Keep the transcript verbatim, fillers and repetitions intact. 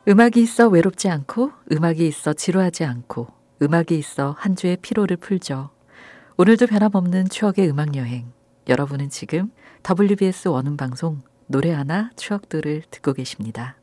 음악이 있어 외롭지 않고, 음악이 있어 지루하지 않고, 음악이 있어 한 주의 피로를 풀죠. 오늘도 변함없는 추억의 음악 여행. 여러분은 지금 더블유비에스 원음방송 노래 하나 추억들을 듣고 계십니다.